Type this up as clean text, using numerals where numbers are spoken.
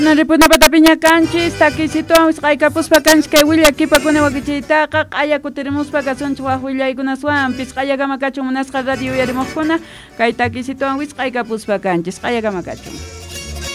Ripuna patapiña canchis, taquisito, wisqaykapuspa canchis kay willakipakuna wakichiytaqa q'aya kutirimuspa kasunchis waq willaykunaswanpis q'aya kama kachun munasqa radio uyarimuqkuna kay taquisitowan wisqaykapuspa canchis q'aya kama kachun.